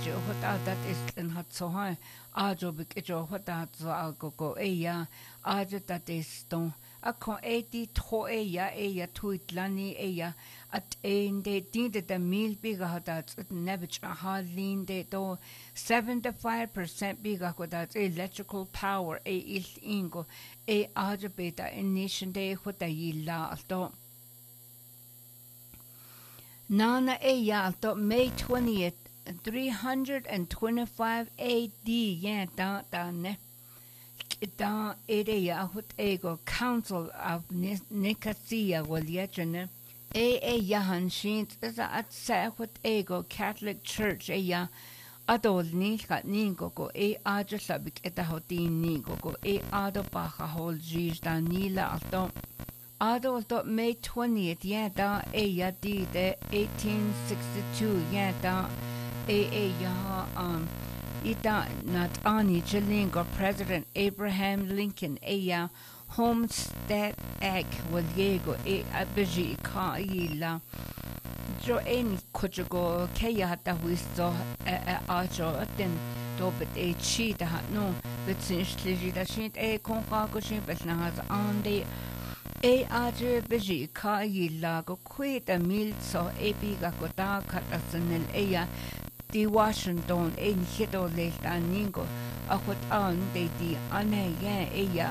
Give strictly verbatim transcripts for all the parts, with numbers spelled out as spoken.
hota that is in hat so high ajo bik jo hota zo algo go e ya ajo that is don a kon eighty to e ya e ya tuit lani e ya at ein de dinde de mil biga hota nebich a halin de do seventy-five percent biga hota electrical power e il ingo e ajo beta in nation de hota yilla do Nana e ya to May twentieth, three hundred twenty-five A D ya da da ne. Da ere ya hut ego Council of Nicosia wal yechene. E e ya han shint is a at sa hut ego Catholic Church e ya adol ni ka ningo go e aja sabik eta hotin ningo go e ado baha hol jiz da nila alto. Adolto May twentieth, yeah, da e ya di de eighteen sixty-two, yeah, da e e ya um ita not ani chilingo President Abraham Lincoln e ya Homestead Act wal yego e abiji ka ila jo en kujugo ke ya ta wisto e a jo den dobet e chi da no bitsinchli da shit e kon ka ko shin besna has on de E aje beji ka yilla go kweta mil so e biga go da katasanel e ya di Washington e hito le taningo a hot an de di ane ya e ya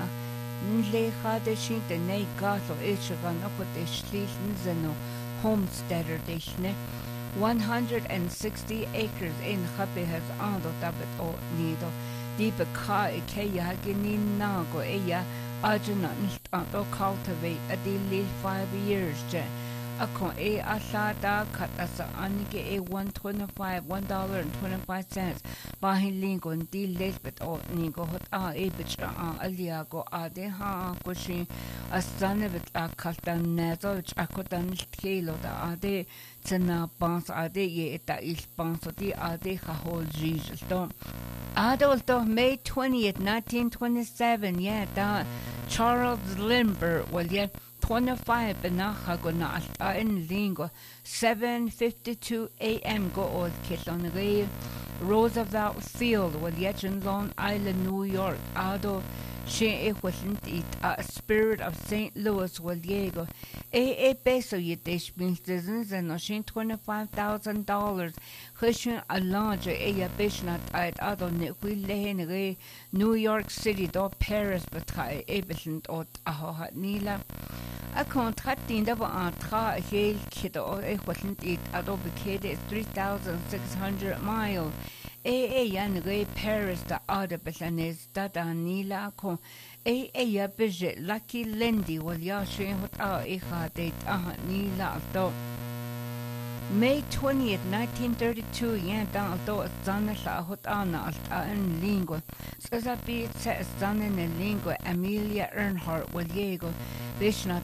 nle khade shinte nei gaso e chigan a hot e shlis nzeno homesteader deshne one hundred sixty acres in khabe has ando tabet o nido di be ka e ke ya genin na go e ya Ajana nicht to cultivate a daily five years je. Ako e asada katasa anike e one twenty five one dollar and twenty five cents. Bahin lingon di lesbet o nigo hot a e bicha a aliago a de ha koshi asanebet a kaltan nezo which akotan kilo da a de tsena bans a de ye eta il banso di a de ha hol jizl Adolto May twentieth, nineteen twenty-seven, yeah, da Charles Lindbergh, well, yeah, twenty-five benacha go na alta in lingo, seven fifty-two a m go old kit on the way, Roosevelt Field, well, yeah, in Long Island, New York, Ado, she e wasn't it a spirit of Saint Louis, well, Diego, e e peso yetish means dozens and oshin twenty-five thousand dollars. Hushin a large e ya bishnat at Ado ne lehen re New York City do Paris betrai e bishnat ot ahohat nila. A contract in the antra hale kid or e wasn't it Ado bekede three thousand six hundred miles. E e yan re Paris da Ado besanes da da nila ko e e ya budget lucky Lindy wal ya shin hot a e khade ah nila do May twentieth, nineteen thirty-two, yan dan alto zana sa hot ana alta en lingua. Sa sa pi sa zana en lingua Amelia Earhart wal yego bishna